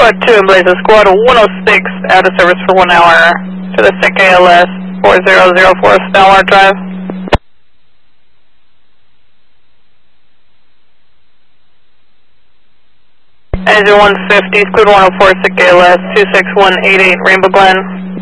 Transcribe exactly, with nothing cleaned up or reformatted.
Squad two in Blazes, Squad one oh six out of service for one hour for the sick A L S four zero zero four Stalwart Drive. Engine one fifty, Squad one oh four, sick A L S two six one eight eight Rainbow Glen.